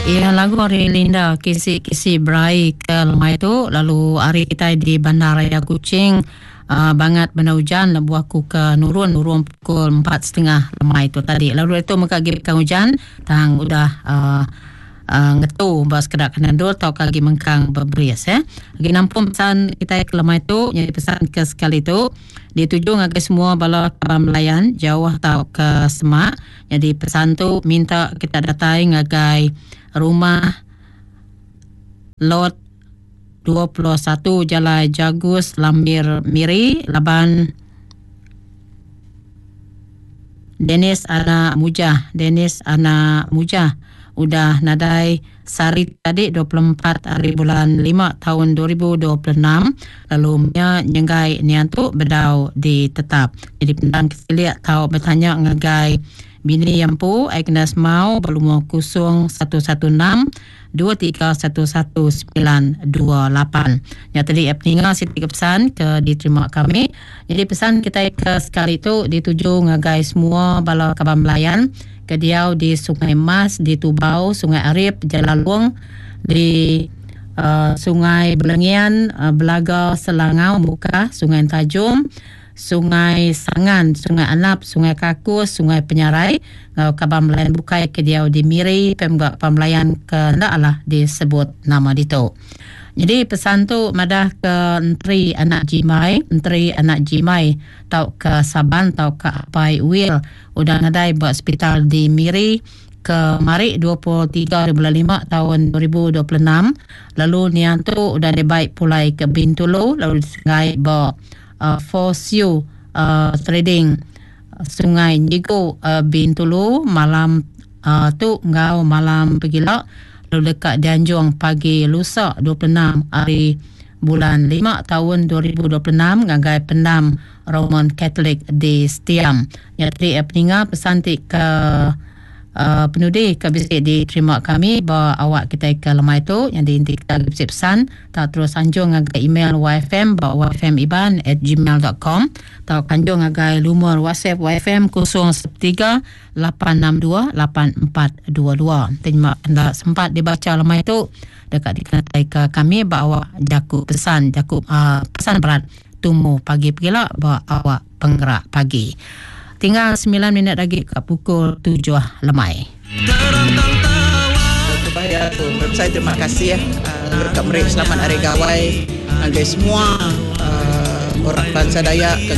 Ya, lagu hari Linda kisi-kisi berai ke lemai tu. Lalu hari kita di Bandaraya Kuching bangat benda hujan. Lalu aku ke Nurun pukul 4.30 lemai tu tadi. Lalu itu muka gibikan hujan tang udah ngetu bas kedak kenandur tau kagi mengkang berberis lagi nampun pesan kita ke lemai tu. Jadi pesan ke sekali tu dituju ngagai semua bala kabar melayan jauh tau ke semak. Jadi pesan tu minta kita datai ngagai rumah lot 21 Jalai Jagus Lambir Miri Laban Dennis Anak Mujah udah nadai Sari tadi 24 hari bulan 5 tahun 2026. Lalu nyenggai nian tu bedau ditetap. Jadi pendang kesilia tahu bertanya ngagai bini Yampu Agnes Mau berumur 0116 2311928. Ya tadi peninggal Siti pesan ke diterima kami. Jadi pesan kita ke sekali itu dituju ngagai semua bala kabar melayan ke Diau di Sungai Mas, di Tubau, Sungai Arif, Jalalong, di Sungai Belengian, Belaga, Selangau, Muka, Sungai Tajum, Sungai Sangan, Sungai Anap, Sungai Kakus, Sungai Penyarai, kabar melayan bukai ke Diau di Miri, pemgak pemelayan ke ndaklah disebut nama itu. Jadi pesan tu madah ke Menteri Anak Jimai tau ke Saban tau ke Apai Wil udah nadai buat hospital di Miri ke Mari 23 bulan 5 tahun 2026. Lalu nian tu udah dibaik pulai ke Bintulu lalu disengai buat Fosyu Trading Sungai Njigo Bintulu malam tu ngau malam pegila. Lalu dekat Dianjung pagi lusa 26 hari bulan 5 tahun 2026 ngagai pendam Roman Catholic di Setiam. Jadi peninggal pesan ke penudi ke bisik diterima kami bahawa awak kita ke lemai tu yang diinti kita bisik pesan tak terus anjung ngagai email YFM bahawa yfmiban@gmail.com atau kanjung ngagai lumur WhatsApp YFM 03-862-8422. Terima anda sempat dibaca lemai tu dekat dikenatai ke kami bahawa pesan berat tumu pagi pula bahawa awak penggerak pagi. Tinggal 9 minit lagi ke pukul 7 lemai. Saya terima kasih Kak Merik, selamat Hari Gawai. Semua orang bangsa Dayak